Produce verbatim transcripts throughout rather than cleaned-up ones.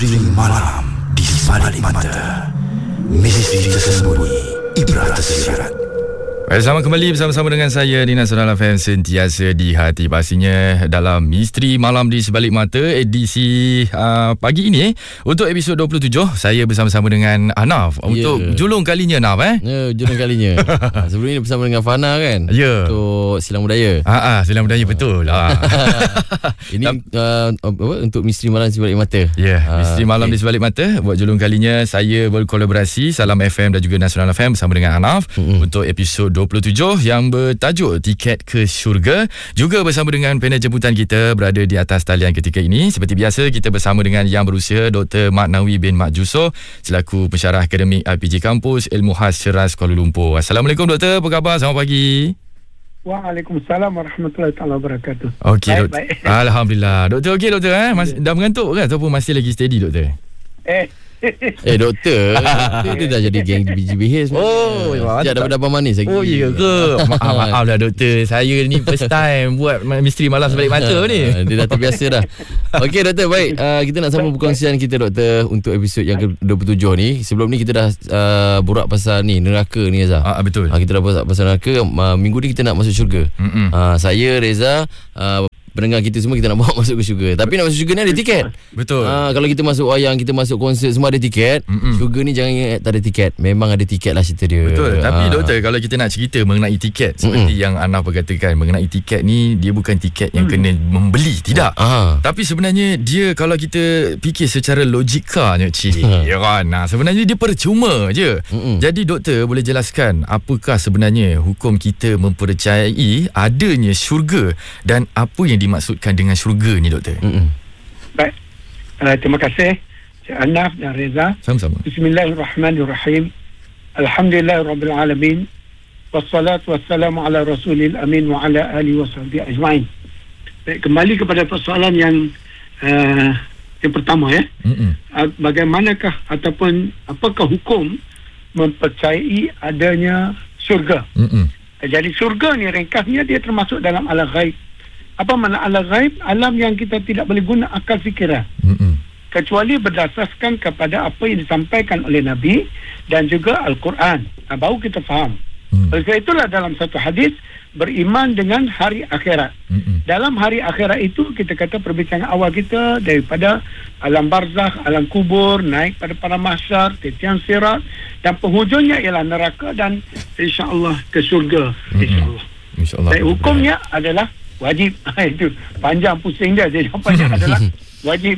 Misteri malam di sebalik mata. Misteri tersembunyi, ibrah tersirat. Bersama kembali bersama-sama dengan saya di Nasional F M, sentiasa di hati. Pastinya dalam Misteri Malam di Sebalik Mata edisi uh, pagi ini eh, untuk episod dua puluh tujuh, saya bersama-sama dengan Anaf untuk yeah. julung kalinya Anaf eh. Ya, yeah, julung kalinya. Sebelum ini bersama dengan Fana kan. Ya. Yeah. Untuk Silang Budaya. Ha ah, Silang Budaya betul. Ah. Ini uh, apa untuk Misteri Malam di Sebalik Mata. Ya, yeah, Misteri uh, Malam okay. di Sebalik Mata buat julung kalinya saya berkolaborasi Salam F M dan juga Nasional F M bersama dengan Anaf mm-hmm. untuk episod dua puluh tujuh yang bertajuk Tiket ke Syurga. Juga bersama dengan panel jemputan kita berada di atas talian ketika ini. Seperti biasa kita bersama dengan yang berusia Doktor Mak Nawi bin Mak Jusoh selaku pensyarah akademik R P J Kampus Ilmu Khas Ceras Kuala Lumpur. Assalamualaikum Doktor, apa khabar? Selamat pagi. Waalaikumsalam warahmatullahi taala wabarakatuh. Okey, baik, Doktor. baik. Alhamdulillah. Doktor okey Doktor eh? Mas, dah mengantuk ke ataupun masih lagi steady Doktor? Eh Eh doktor, doktor dia dah jadi geng B G B H. Oh, sejak dah berdapat manis lagi. Oh iya ke? Maaf, maaf lah doktor, saya ni first time buat Misteri Malam Sebalik Mata ni. Dia dah terbiasa dah. Okey doktor, baik, uh, kita nak sambung perkongsian kita doktor untuk episod yang ke dua puluh tujuh ni. Sebelum ni kita dah uh, borak pasal ni neraka ni Reza. Ah betul. Uh, kita dah borak pasal neraka. Uh, minggu ni kita nak masuk syurga. Uh, saya Reza, uh, pendengar kita semua, kita nak bawa masuk ke syurga. Tapi nak masuk syurga ni ada tiket. Betul. Ha, kalau kita masuk wayang, kita masuk konsert, semua ada tiket. Mm-mm. Syurga ni jangan ingat tak ada tiket. Memang ada tiket lah cerita dia. Betul. Ha. Tapi doktor, kalau kita nak cerita mengenai tiket, seperti Mm-mm. yang Anaf berkatakan, mengenai tiket ni, dia bukan tiket yang mm. kena membeli. Tidak. Ha. Tapi sebenarnya dia, kalau kita fikir secara logikanya, cik, ya kan? Nah, sebenarnya dia percuma je. Mm-mm. Jadi doktor boleh jelaskan apakah sebenarnya hukum kita mempercayai adanya syurga dan apa yang dimaksudkan dengan syurga ni doktor? Mm-mm. Baik. Uh, terima kasih Cik Anaf dan Reza. Sama-sama. Bismillahirrahmanirrahim. Alhamdulillahirabbil alamin. Wassalatu wassalamu ala rasulil amin wa ala alihi wasahbihi ajma'in. Baik, kembali kepada persoalan yang uh, yang pertama ya. Uh, bagaimanakah ataupun apakah hukum mempercayai adanya syurga? Mm-mm. Jadi syurga ni ringkasnya dia termasuk dalam alam ghaib. Apa makna alam ghaib? Alam yang kita tidak boleh guna akal fikiran. Mm-mm. Kecuali berdasarkan kepada apa yang disampaikan oleh Nabi dan juga Al-Quran. Nah, baru kita faham. Mm. Oleh sebab itulah dalam satu hadis, beriman dengan hari akhirat. Mm-mm. Dalam hari akhirat itu, kita kata perbincangan awal kita daripada alam barzakh, alam kubur, naik pada para mahsyar, titian sirat, dan penghujungnya ialah neraka dan insya-Allah ke syurga. Insya-Allah. Insya-Allah. Dan hukumnya adalah wajib. Itu panjang pusing dia. Jadi jawapannya adalah wajib.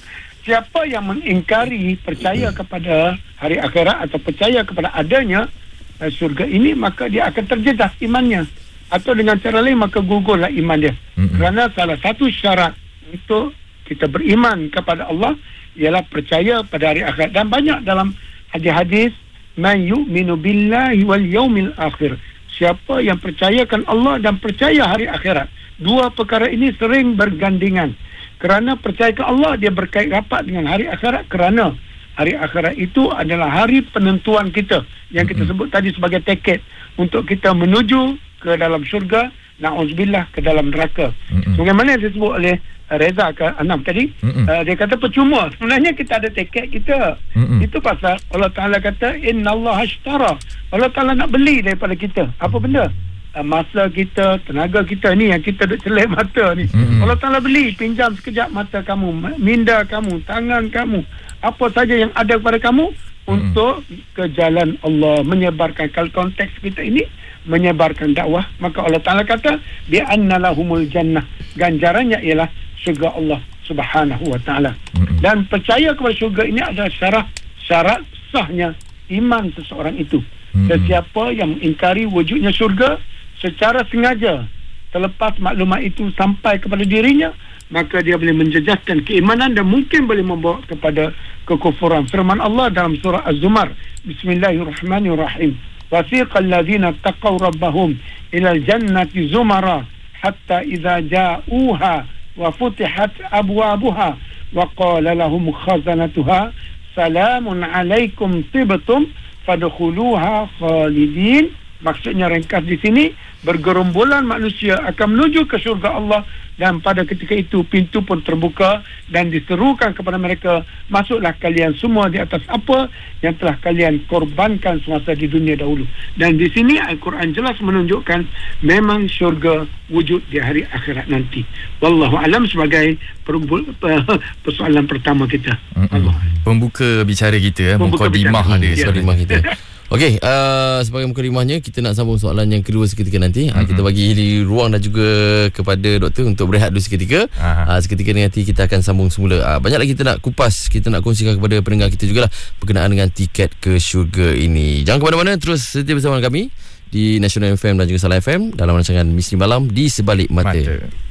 Siapa yang mengingkari percaya kepada hari akhirat atau percaya kepada adanya uh, syurga ini, maka dia akan terjejas imannya. Atau dengan cara lain, maka gugurlah iman dia. Mm-hmm. Kerana salah satu syarat untuk kita beriman kepada Allah ialah percaya pada hari akhirat. Dan banyak dalam hadis-hadis, man yu'minu billahi wal yaumil akhir. Siapa yang percayakan Allah dan percaya hari akhirat. Dua perkara ini sering bergandengan. Kerana percayakan Allah, dia berkait rapat dengan hari akhirat. Kerana hari akhirat itu adalah hari penentuan kita, yang kita sebut tadi sebagai tiket untuk kita menuju ke dalam syurga, na'udzubillah, ke dalam neraka. Bagaimana yang disebut oleh Reza ke Anam tadi, uh, dia kata percuma. Sebenarnya kita ada tiket kita. Mm-mm. Itu pasal Allah Ta'ala kata innallaha ashtara. Allah Ta'ala nak beli daripada kita. Apa benda? Uh, masa kita, tenaga kita ni yang kita duk celak mata ni. Mm-mm. Allah Ta'ala beli, pinjam sekejap mata kamu, minda kamu, tangan kamu, apa saja yang ada kepada kamu untuk ke jalan Allah, menyebarkan. Kalau konteks kita ini menyebarkan dakwah, maka Allah Ta'ala kata bi anna lahumul jannah, ganjarannya ialah syurga Allah Subhanahu wa Ta'ala. Mm-hmm. Dan percaya kepada syurga ini adalah syarat syarat sahnya iman seseorang itu. Mm-hmm. Sesiapa yang mengingkari wujudnya syurga secara sengaja, terlepas maklumat itu sampai kepada dirinya, maka dia boleh menjejaskan keimanan dan mungkin boleh membawa kepada kekufuran. Firman Allah dalam surah Az-Zumar, Bismillahirrahmanirrahim. Wasiqal ladzina taqaw rabbahum ilal jannati zumara hatta idza ja'uha wa futihat abwabuha wa qala lahum khazanatuha salamun alaikum tibtum fadkhuluha khalidin. Maksudnya ringkas di sini, bergerombolan manusia akan menuju ke syurga Allah dan pada ketika itu pintu pun terbuka dan diserukan kepada mereka, masuklah kalian semua di atas apa yang telah kalian korbankan semasa di dunia dahulu. Dan di sini Al-Quran jelas menunjukkan memang syurga wujud di hari akhirat nanti. Wallahu alam sebagai persoalan pertama kita. Allah. Pembuka bicara kita, mukadimah ada mukadimah kita. Okey, uh, sebagai mukadimahnya kita nak sambung soalan yang kedua seketika nanti. Mm-hmm. Uh, kita bagi ruang dan juga kepada doktor untuk berehat dulu seketika. Uh, seketika ni nanti kita akan sambung semula. Uh, banyak lagi kita nak kupas, kita nak kongsikan kepada pendengar kita jugalah berkenaan dengan tiket ke syurga ini. Jangan ke mana-mana, terus setia bersama kami di National F M dan juga Salah F M dalam rancangan Misteri Malam di Sebalik Mata. Mata.